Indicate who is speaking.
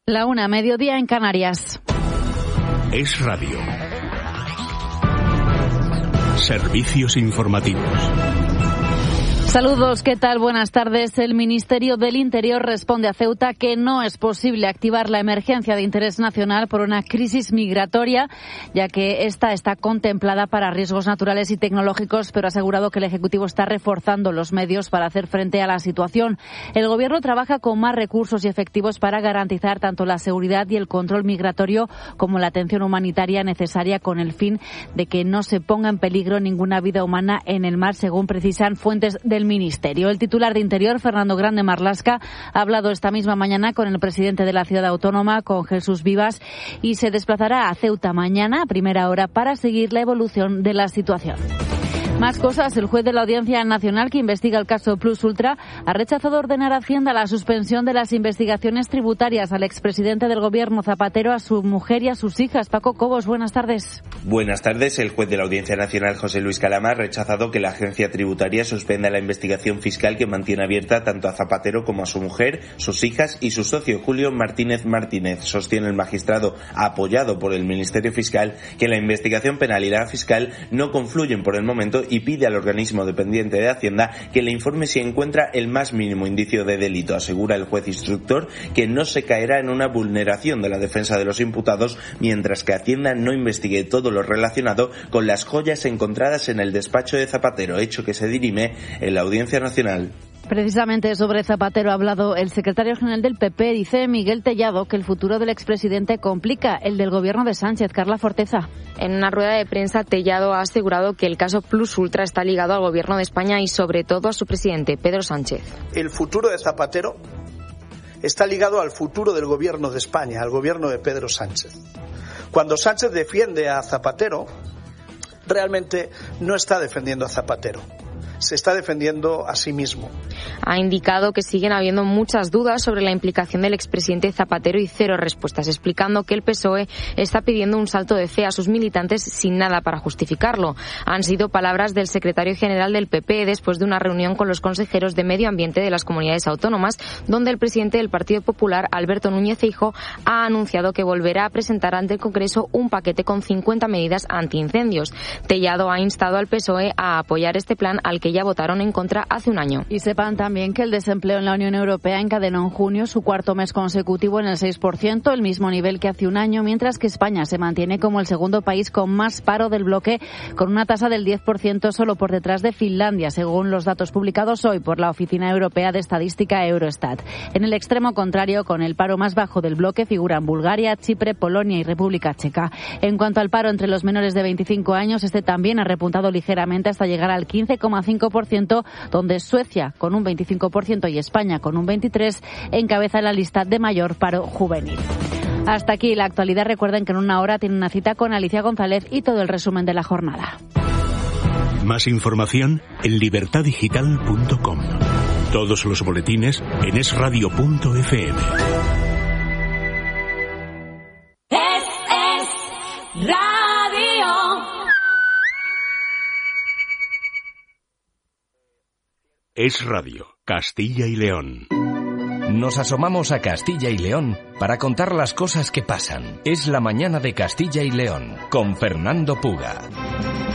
Speaker 1: 1:00, mediodía en Canarias.
Speaker 2: Es Radio. Servicios informativos.
Speaker 1: Saludos, ¿qué tal? Buenas tardes. El Ministerio del Interior responde a Ceuta que no es posible activar la emergencia de interés nacional por una crisis migratoria, ya que esta está contemplada para riesgos naturales y tecnológicos, pero ha asegurado que el Ejecutivo está reforzando los medios para hacer frente a la situación. El Gobierno trabaja con más recursos y efectivos para garantizar tanto la seguridad y el control migratorio como la atención humanitaria necesaria con el fin de que no se ponga en peligro ninguna vida humana en el mar, según precisan fuentes del Ministerio. El titular de Interior, Fernando Grande Marlaska, ha hablado esta misma mañana con el presidente de la ciudad autónoma, con Jesús Vivas, y se desplazará a Ceuta mañana a primera hora para seguir la evolución de la situación. Más cosas. El juez de la Audiencia Nacional que investiga el caso Plus Ultra ha rechazado ordenar a Hacienda la suspensión de las investigaciones tributarias al expresidente del Gobierno Zapatero, a su mujer y a sus hijas. Paco Cobos, buenas tardes.
Speaker 3: Buenas tardes. El juez de la Audiencia Nacional, José Luis Calama, ha rechazado que la agencia tributaria suspenda la investigación fiscal que mantiene abierta tanto a Zapatero como a su mujer, sus hijas y su socio Julio Martínez Martínez. Sostiene el magistrado, apoyado por el Ministerio Fiscal, que la investigación penal y la fiscal no confluyen por el momento y pide al organismo dependiente de Hacienda que le informe si encuentra el más mínimo indicio de delito. Asegura el juez instructor que no se caerá en una vulneración de la defensa de los imputados mientras que Hacienda no investigue todo lo relacionado con las joyas encontradas en el despacho de Zapatero, hecho que se dirime en la Audiencia Nacional.
Speaker 1: Precisamente sobre Zapatero ha hablado el secretario general del PP, dice Miguel Tellado, que el futuro del expresidente complica el del gobierno de Sánchez. Carla Forteza.
Speaker 4: En una rueda de prensa, Tellado ha asegurado que el caso Plus Ultra está ligado al gobierno de España y sobre todo a su presidente, Pedro Sánchez.
Speaker 5: El futuro de Zapatero está ligado al futuro del gobierno de España, al gobierno de Pedro Sánchez. Cuando Sánchez defiende a Zapatero, realmente no está defendiendo a Zapatero. Se está defendiendo a sí mismo.
Speaker 4: Ha indicado que siguen habiendo muchas dudas sobre la implicación del expresidente Zapatero y cero respuestas, explicando que el PSOE está pidiendo un salto de fe a sus militantes sin nada para justificarlo. Han sido palabras del secretario general del PP después de una reunión con los consejeros de Medio Ambiente de las comunidades autónomas, donde el presidente del Partido Popular, Alberto Núñez Feijóo, ha anunciado que volverá a presentar ante el Congreso un paquete con 50 medidas antiincendios. Tellado ha instado al PSOE a apoyar este plan al que ya votaron en contra hace un año.
Speaker 1: Y sepan también que el desempleo en la Unión Europea encadenó en junio su cuarto mes consecutivo en el 6%, el mismo nivel que hace un año, mientras que España se mantiene como el segundo país con más paro del bloque, con una tasa del 10%, solo por detrás de Finlandia, según los datos publicados hoy por la Oficina Europea de Estadística Eurostat. En el extremo contrario, con el paro más bajo del bloque, figuran Bulgaria, Chipre, Polonia y República Checa. En cuanto al paro entre los menores de 25 años, este también ha repuntado ligeramente hasta llegar al 15,5%, donde Suecia con un 25% y España con un 23% encabeza la lista de mayor paro juvenil. Hasta aquí la actualidad. Recuerden que en una hora tienen una cita con Alicia González y todo el resumen de la jornada.
Speaker 2: Más información en libertadigital.com. Todos los boletines en esradio.fm.
Speaker 6: Es Radio.
Speaker 2: Es Radio, Castilla y León.
Speaker 7: Nos asomamos a Castilla y León para contar las cosas que pasan. Es la mañana de Castilla y León, con Fernando Puga.